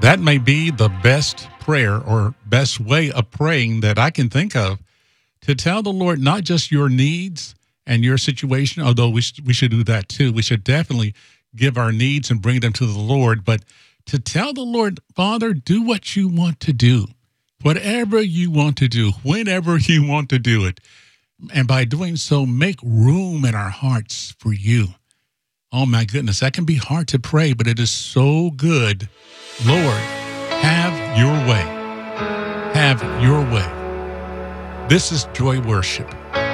That may be the best prayer or best way of praying that I can think of, to tell the Lord not just your needs and your situation, although we should do that too. We should definitely give our needs and bring them to the Lord, but to tell the Lord, Father, do what you want to do, whatever you want to do, whenever you want to do it. And by doing so, make room in our hearts for you. Oh my goodness, that can be hard to pray, but it is so good. Lord, have your way. Have your way. This is Joy Worship.